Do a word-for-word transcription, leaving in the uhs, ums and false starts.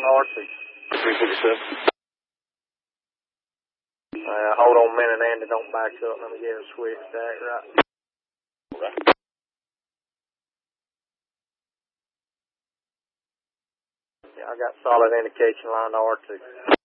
R two. three fifty-seven. Uh, hold on a minute, Andy. Don't back up. Let me get a switch back right. Okay. Yeah, I got solid indication line to R two.